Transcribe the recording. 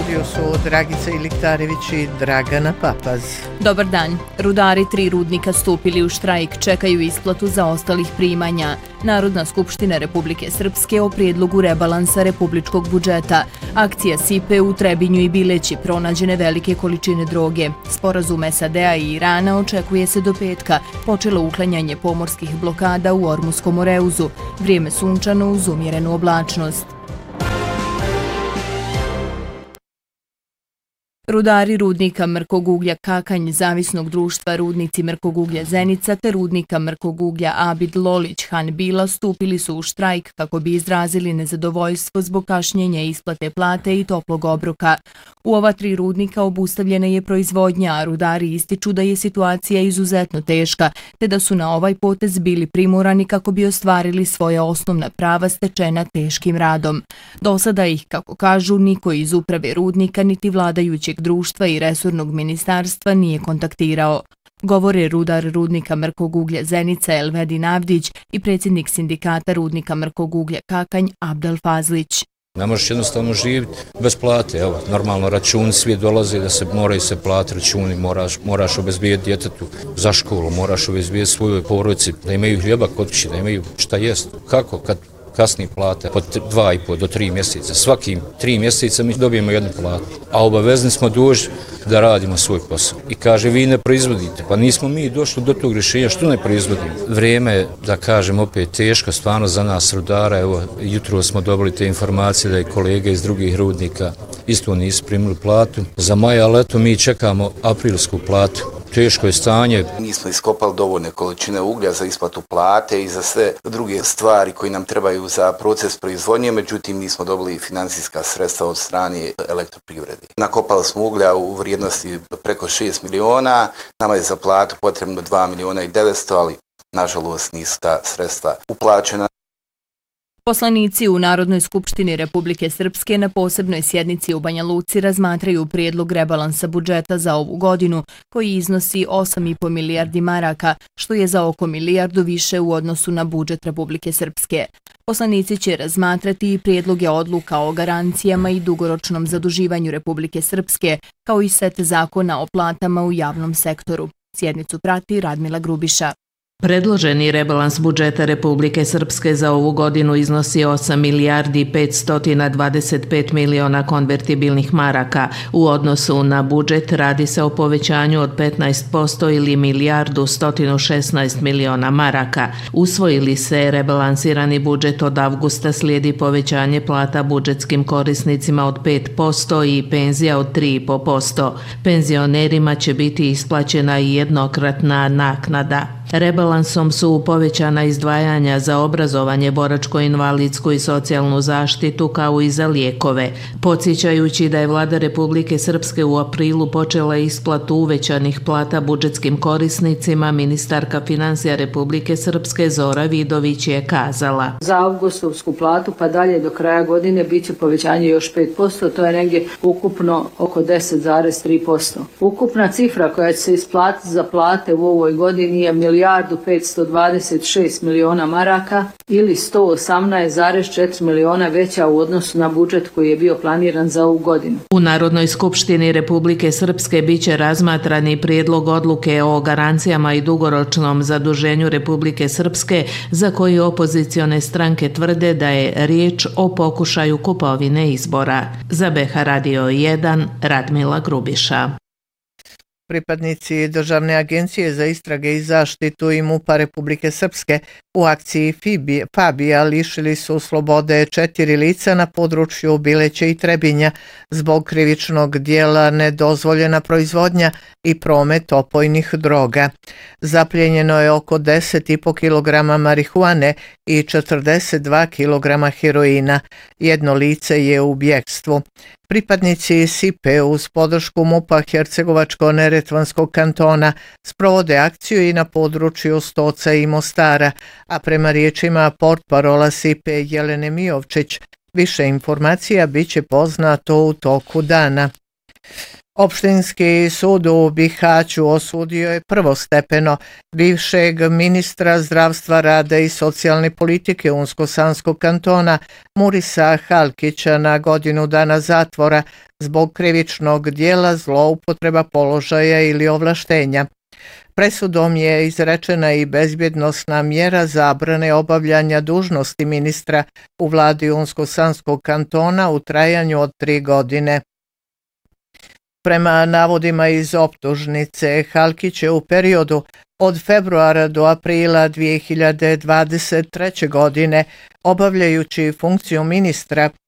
studiju su Dragica Iliktarević i Dragana Papaz. Dobar dan. Rudari 3 rudnika stupili u štrajk, čekaju isplatu zaostalih primanja. Narodna skupština Republike Srpske o prijedlogu rebalansa republičkog budžeta. Akcija Sipe u Trebinju i Bileći, pronađene velike količine droge. Sporazum SAD-a i Irana očekuje se do petka. Počelo uklanjanje pomorskih blokada u Ormuskom Moreuzu. Vrijeme sunčano uz umjerenu oblačnost. Rudari rudnika mrkog uglja Kakanj, zavisnog društva Rudnici mrkog uglja Zenica te rudnika mrkog uglja Abid Lolić Han Bila stupili su u štrajk kako bi izrazili nezadovoljstvo zbog kašnjenja isplate plate i toplog obroka. U ova 3 rudnika obustavljena je proizvodnja, a rudari ističu da je situacija izuzetno teška, te da su na ovaj potez bili primorani kako bi ostvarili svoja osnovna prava stečena teškim radom. Do sada ih, kako kažu, niko iz uprave rudnika niti vladajućeg društva i resornog ministarstva nije kontaktirao. Govore rudar rudnika mrkog uglja Zenica Elvedin Avdić i predsjednik sindikata rudnika mrkog uglja Kakanj Abdel Fazlić. Ne možeš jednostavno živjeti bez plate. Evo, normalno računi svi dolaze da se moraju se platiti računi, moraš obezbijeti djetetu za školu, moraš obezbijeti svojoj porodici da imaju hljeba kod kuće, da imaju šta jest. Kako? Kad kasni plate po 2,5 do 3 mjeseca. Svaki 3 mjeseca mi dobijemo jednu platu, a obavezni smo dužni da radimo svoj posao. I kaže, vi ne proizvodite. Pa nismo mi došli do tog rješenja, što ne proizvodimo? Vrijeme je, da kažem, opet teško, stvarno za nas rudara. Evo, jutro smo dobili te informacije da i kolege iz drugih rudnika isto nisu primili platu. Za maj, ali eto, mi čekamo aprilsku platu. Teško je stanje. Nismo iskopali dovoljne količine uglja za isplatu plate i za sve druge stvari koji nam trebaju za proces proizvodnje, međutim nismo dobili financijska sredstva od strane elektroprivrede. Nakopali smo uglja u vrijednosti preko 6 miliona, nama je za platu potrebno 2 miliona i 900, ali nažalost nisu ta sredstva uplaćena. Poslanici u Narodnoj skupštini Republike Srpske na posebnoj sjednici u Banja Luci razmatraju prijedlog rebalansa budžeta za ovu godinu, koji iznosi 8,5 milijardi maraka, što je za oko milijardu više u odnosu na budžet Republike Srpske. Poslanici će razmatrati i prijedloge odluka o garancijama i dugoročnom zaduživanju Republike Srpske, kao i set zakona o platama u javnom sektoru. Sjednicu prati Radmila Grubiša. Predloženi rebalans budžeta Republike Srpske za ovu godinu iznosi 8 milijardi 525 miliona konvertibilnih maraka. U odnosu na budžet radi se o povećanju od 15% ili milijardu 116 miliona maraka. Usvojili se rebalansirani budžet od avgusta, slijedi povećanje plata budžetskim korisnicima od 5% i penzija od 3,5%. Penzionerima će biti isplaćena i jednokratna naknada. Rebalansom su povećana izdvajanja za obrazovanje, boračko-invalidsku i socijalnu zaštitu kao i za lijekove. Podsjećajući da je Vlada Republike Srpske u aprilu počela isplatu uvećanih plata budžetskim korisnicima, ministarka financija Republike Srpske Zora Vidović je kazala: za avgustovsku platu pa dalje do kraja godine bit će povećanje još 5%, to je negdje ukupno oko 10,3%. Ukupna cifra koja će se isplatiti za plate u ovoj godini je milijardu 526 miliona maraka ili 118,4 miliona veća u odnosu na budžet koji je bio planiran za ovu godinu. U Narodnoj skupštini Republike Srpske biće razmatrani prijedlog odluke o garancijama i dugoročnom zaduženju Republike Srpske, za koji opozicione stranke tvrde da je riječ o pokušaju kupovine izbora. Za BH Radio 1, Radmila Grubiša. Pripadnici Državne agencije za istrage i zaštitu i MUP-a Republike Srpske u akciji Fabija lišili su slobode 4 lica na području Bileća i Trebinja zbog krivičnog dijela nedozvoljena proizvodnja i promet opojnih droga. Zapljenjeno je oko 10,5 kg marihuane i 42 kg heroina. Jedno lice je u bjekstvu. Pripadnici SIPE uz podršku MUP-a Hercegovačko-neretvanskog kantona sprovode akciju i na području Stoca i Mostara, a prema riječima portparola SIPE Jelene Mijovčić, više informacija bit će poznato u toku dana. Opštinski sud u Bihaću osudio je prvostepeno bivšeg ministra zdravstva, rada i socijalne politike Unsko-Sanskog kantona Murisa Halkića na godinu dana zatvora zbog krivičnog dijela zloupotreba položaja ili ovlaštenja. Presudom je izrečena i bezbjednosna mjera zabrane obavljanja dužnosti ministra u vladi Unsko-Sanskog kantona u trajanju od 3 godine. Prema navodima iz optužnice, Halkić je u periodu od februara do aprila 2023. godine, obavljajući funkciju ministra,